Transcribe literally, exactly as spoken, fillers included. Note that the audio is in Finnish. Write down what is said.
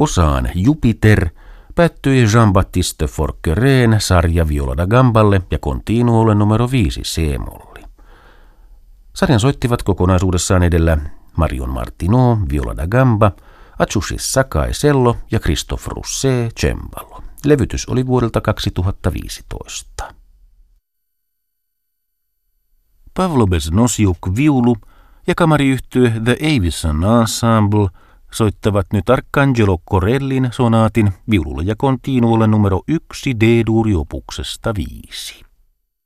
osaan Jupiter päättyi Jean-Baptiste Forquerén sarja Viola da Gamballe ja Continuolle numero viisi C-molli. Sarjan soittivat kokonaisuudessaan edellä Marion Martineau, Viola da Gamba, Atsushi Sakai cello ja Christophe Rousset cembalo. Levytys oli vuodelta kaksituhattaviisitoista. Pavlo Beznosiuk viulu ja kamariyhtye The Avison Ensemble soittavat nyt Arcangelo Corellin sonaatin viululle ja Continuolle numero yksi D-duuriopuksesta viisi.